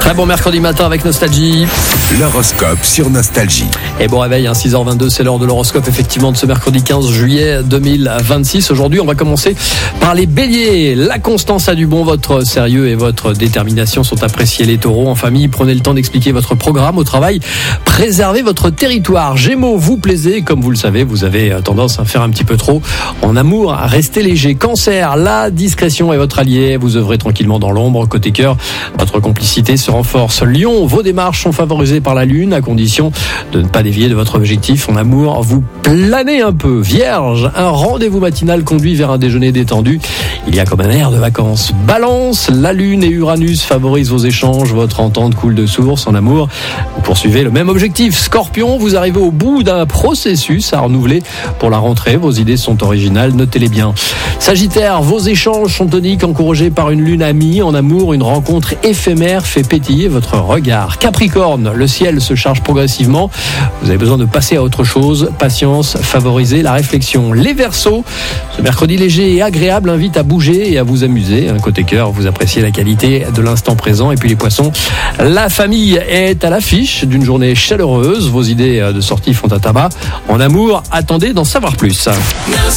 Très bon mercredi matin avec Nostalgie. L'horoscope sur Nostalgie. Et bon réveil, 6h22, c'est l'heure de l'horoscope effectivement de ce mercredi 15 juillet 2026. Aujourd'hui, on va commencer par les béliers. La constance a du bon, votre sérieux et votre détermination sont appréciés. Les taureaux, en famille, prenez le temps d'expliquer votre programme. Au travail, préservez votre territoire. Gémeaux, vous plaisez, comme vous le savez, vous avez tendance à faire un petit peu trop. En amour, restez léger. Cancer, la discrétion est votre allié. Vous œuvrez tranquillement dans l'ombre. Côté cœur, votre complicité se renforce. Lion, vos démarches sont favorisées par la lune à condition de ne pas dévier de votre objectif. En amour, vous planez un peu. Vierge, un rendez-vous matinal conduit vers un déjeuner détendu. Il y a comme un air de vacances. Balance, la lune et Uranus favorisent vos échanges. Votre entente coule de source. En amour, vous poursuivez le même objectif. Scorpion, vous arrivez au bout d'un processus à renouveler pour la rentrée. Vos idées sont originales, notez-les bien. Sagittaire, vos échanges sont toniques, encouragés par une lune amie. En amour, une rencontre éphémère fait pétiller votre regard. Capricorne, le ciel se charge progressivement. Vous avez besoin de passer à autre chose. Patience, favorisez la réflexion. Les Verseaux, ce mercredi léger et agréable invite à bouger et à vous amuser. Côté cœur, vous appréciez la qualité de l'instant présent. Et puis les Poissons, la famille est à l'affiche d'une journée chaleureuse. Vos idées de sortie font un tabac. En amour, attendez d'en savoir plus.